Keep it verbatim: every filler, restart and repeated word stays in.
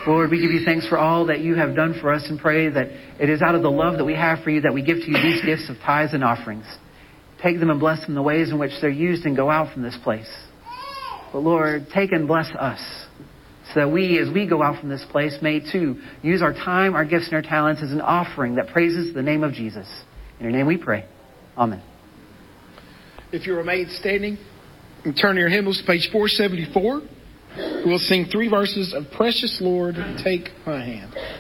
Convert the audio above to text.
Lord, we give you thanks for all that you have done for us and pray that it is out of the love that we have for you that we give to you these gifts of tithes and offerings. Take them and bless them in the ways in which they're used and go out from this place. But Lord, take and bless us so that we, as we go out from this place, may too use our time, our gifts, and our talents as an offering that praises the name of Jesus. In your name we pray. Amen. If you remain standing, and turn your hymnals to page four seventy-four. We'll sing three verses of Precious Lord, Take My Hand.